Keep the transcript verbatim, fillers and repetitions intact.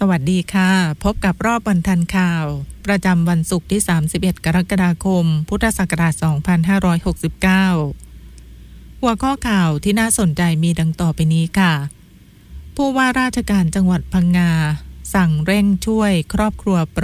วัสดีค่ะพบกับรอบวันทันข่าวประจำวันศุกร์ที่สามสิบเอ็ดกรกฎาคมพุทธศักราชสองพันห้าร้อยหกสิบเก้าหัวข้อข่าวที่น่าสนใจมีดังต่อไปนี้ค่ะผู้ว่าราชการจังหวัดพังงาสั่งเร่งช่วยครอบครัว